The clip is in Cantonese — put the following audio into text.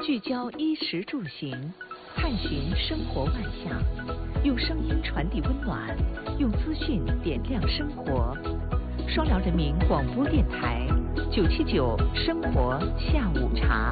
聚焦衣食住行，探寻生活万象，用声音传递温暖，用资讯点亮生活。双辽人民广播电台979生活下午茶。